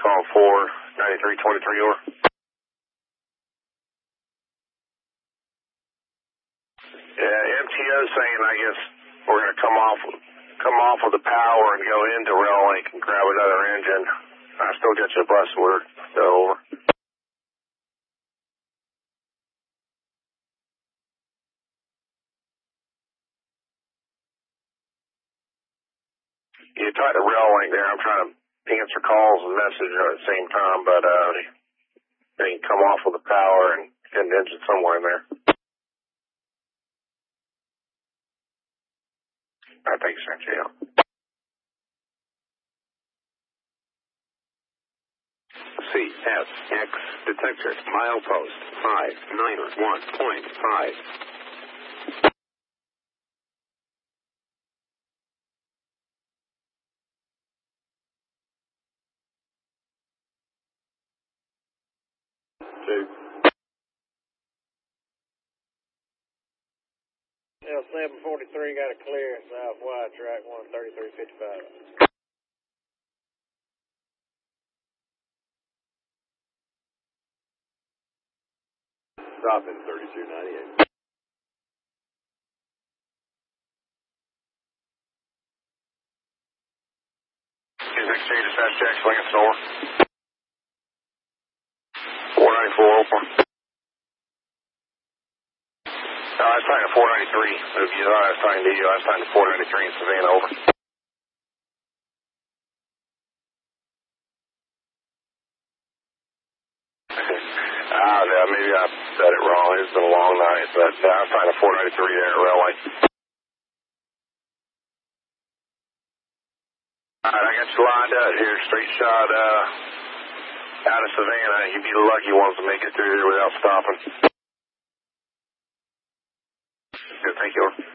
call 49323 over. Yeah, MTO saying I guess we're going to come off of the power and go into Rail Link and grab another engine. I still got your bus word. So over. You tried the Rail Link there. I'm trying to answer calls and message at the same time, but they can come off with the power and get an engine somewhere in there. I think so, yeah. CSX detector milepost 591.5. Yeah, 743 got a clear south wide track 13355. Stop in 3298. Is XJ dispatch Jack Lansing over? 494 over. I was talking to 493. I was talking to you. I was talking to 493 in Savannah over. Maybe I said it wrong. It's been a long night, but I was talking to 493 there at Rail Link. Alright, I got you lined up here, straight shot out of Savannah. You'd be the lucky ones to make it through here without stopping. Good, thank you.